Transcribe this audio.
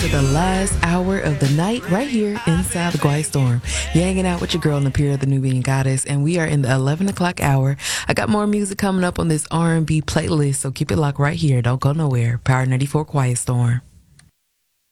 to the last hour of the night right here inside the Quiet Storm. You're hanging out with your girl, Napier, the Nubian Goddess, and we are in the 11 o'clock hour. I got more music coming up on this R&B playlist, so keep it locked right here. Don't go nowhere. Power 94 Quiet Storm.